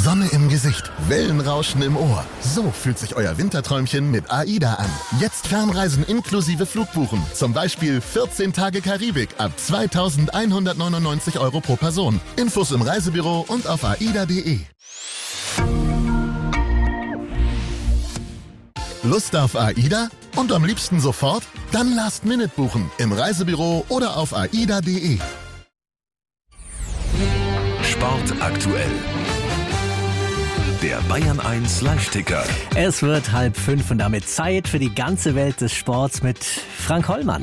Sonne im Gesicht, Wellenrauschen im Ohr. So fühlt sich euer Winterträumchen mit AIDA an. Jetzt Fernreisen inklusive Flugbuchen. Zum Beispiel 14 Tage Karibik ab 2.199 € pro Person. Infos im Reisebüro und auf aida.de. Lust auf AIDA? Und am liebsten sofort? Dann Last Minute buchen im Reisebüro oder auf aida.de. Sport aktuell. Der Bayern 1 Live-Ticker. Es wird 4:30 und damit Zeit für die ganze Welt des Sports mit Frank Hollmann.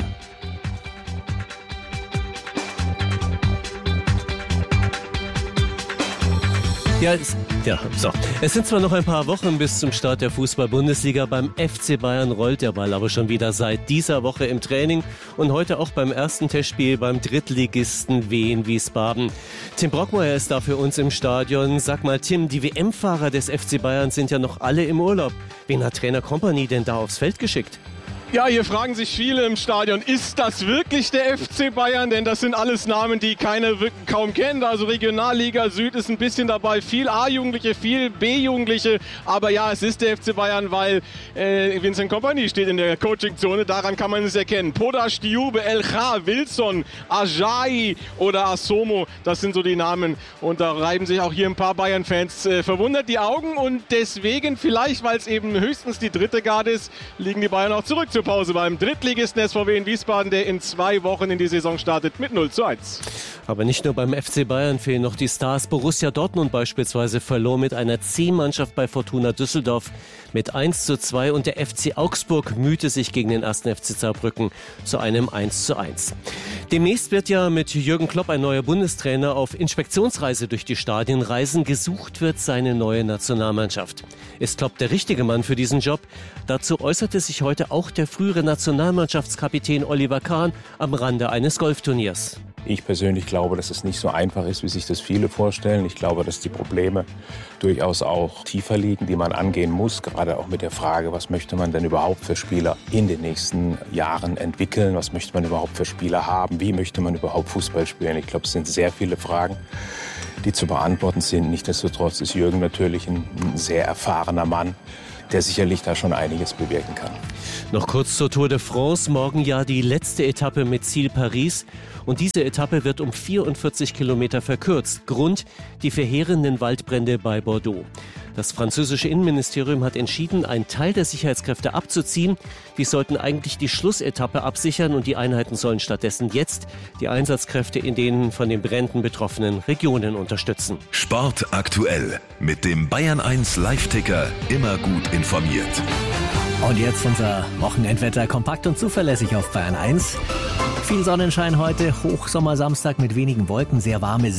Es sind zwar noch ein paar Wochen bis zum Start der Fußball-Bundesliga. Beim FC Bayern rollt der Ball aber schon wieder seit dieser Woche im Training und heute auch beim ersten Testspiel beim Drittligisten Wien Wiesbaden. Tim Brockmeier ist da für uns im Stadion. Sag mal, Tim, die WM-Fahrer des FC Bayern sind ja noch alle im Urlaub. Wen hat Trainer Kompany denn da aufs Feld geschickt? Ja, hier fragen sich viele im Stadion, ist das wirklich der FC Bayern? Denn das sind alles Namen, die keiner kaum kennt. Also Regionalliga Süd ist ein bisschen dabei, viel A-Jugendliche, viel B-Jugendliche. Aber ja, es ist der FC Bayern, weil Vincent Kompany steht in der Coaching-Zone. Daran kann man es erkennen. Podash, Dioube, Elcha, Wilson, Ajayi oder Asomo, das sind so die Namen. Und da reiben sich auch hier ein paar Bayern-Fans verwundert die Augen. Und deswegen, vielleicht weil es eben höchstens die dritte Garde ist, liegen die Bayern auch zurück zur Pause beim Drittligisten SVW in Wiesbaden, der in 2 Wochen in die Saison startet mit 0:1. Aber nicht nur beim FC Bayern fehlen noch die Stars. Borussia Dortmund beispielsweise verlor mit einer C-Mannschaft bei Fortuna Düsseldorf mit 1:2 und der FC Augsburg mühte sich gegen den 1. FC Saarbrücken zu einem 1:1. Demnächst wird ja mit Jürgen Klopp ein neuer Bundestrainer auf Inspektionsreise durch die Stadien reisen. Gesucht wird seine neue Nationalmannschaft. Ist Klopp der richtige Mann für diesen Job? Dazu äußerte sich heute auch der frühere Nationalmannschaftskapitän Oliver Kahn am Rande eines Golfturniers. Ich persönlich glaube, dass es nicht so einfach ist, wie sich das viele vorstellen. Ich glaube, dass die Probleme durchaus auch tiefer liegen, die man angehen muss. Gerade auch mit der Frage, was möchte man denn überhaupt für Spieler in den nächsten Jahren entwickeln? Was möchte man überhaupt für Spieler haben? Wie möchte man überhaupt Fußball spielen? Ich glaube, es sind sehr viele Fragen, die zu beantworten sind. Nichtsdestotrotz ist Jürgen natürlich ein sehr erfahrener Mann, der sicherlich da schon einiges bewirken kann. Noch kurz zur Tour de France. Morgen ja die letzte Etappe mit Ziel Paris. Und diese Etappe wird um 44 Kilometer verkürzt. Grund: die verheerenden Waldbrände bei Bordeaux. Das französische Innenministerium hat entschieden, einen Teil der Sicherheitskräfte abzuziehen. Die sollten eigentlich die Schlussetappe absichern und die Einheiten sollen stattdessen jetzt die Einsatzkräfte in den von den Bränden betroffenen Regionen unterstützen. Sport aktuell mit dem Bayern 1 Live-Ticker, immer gut informiert. Und jetzt unser Wochenendwetter, kompakt und zuverlässig auf Bayern 1. Viel Sonnenschein heute, Hochsommersamstag mit wenigen Wolken, sehr warme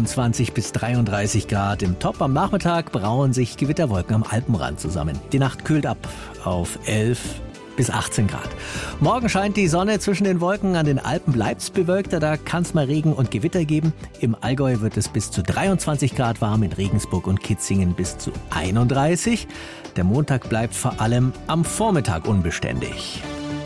27 bis 33 Grad. Im Top am Nachmittag brauen sich Gewitterwolken am Alpenrand zusammen. Die Nacht kühlt ab auf 11 bis 18 Grad. Morgen scheint die Sonne zwischen den Wolken, an den Alpen bleibt's bewölkter, da kann es mal Regen und Gewitter geben. Im Allgäu wird es bis zu 23 Grad warm, in Regensburg und Kitzingen bis zu 31. Der Montag bleibt vor allem am Vormittag unbeständig.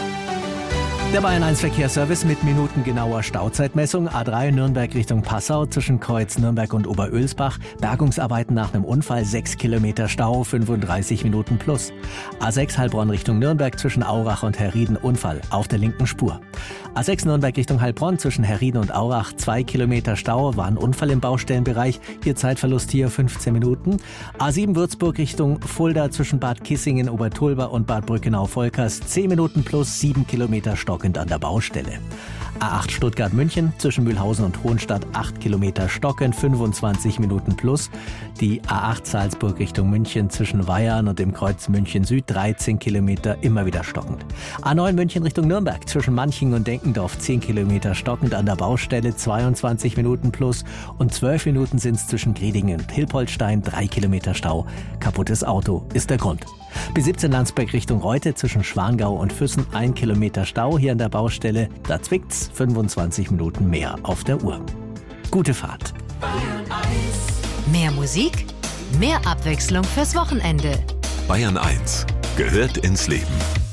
Der Bayern 1 Verkehrsservice mit minutengenauer Stauzeitmessung. A3 Nürnberg Richtung Passau zwischen Kreuz Nürnberg und Oberölsbach. Bergungsarbeiten nach einem Unfall, 6 Kilometer Stau, 35 Minuten plus. A6 Heilbronn Richtung Nürnberg zwischen Aurach und Herrieden, Unfall auf der linken Spur. A6 Nürnberg Richtung Heilbronn zwischen Herrieden und Aurach, 2 Kilometer Stau, war ein Unfall im Baustellenbereich. Hier Zeitverlust hier 15 Minuten. A7 Würzburg Richtung Fulda zwischen Bad Kissingen, Obertulba und Bad Brückenau-Volkers, 10 Minuten plus, 7 Kilometer stockend an der Baustelle. A8 Stuttgart-München zwischen Mühlhausen und Hohenstadt, 8 Kilometer stockend, 25 Minuten plus. Die A8 Salzburg Richtung München zwischen Weyarn und dem Kreuz München Süd, 13 Kilometer, immer wieder stockend. A9 München Richtung Nürnberg zwischen Manching und Denkendorf, 10 Kilometer stockend an der Baustelle, 22 Minuten plus. Und 12 Minuten sind es zwischen Gredingen und Hilpoltstein, 3 Kilometer Stau. Kaputtes Auto ist der Grund. B17 Landsberg Richtung Reute zwischen Schwangau und Füssen, 1 Kilometer Stau hier an der Baustelle. Da zwickt's, 25 Minuten mehr auf der Uhr. Gute Fahrt. Mehr Musik, mehr Abwechslung fürs Wochenende. Bayern 1 gehört ins Leben.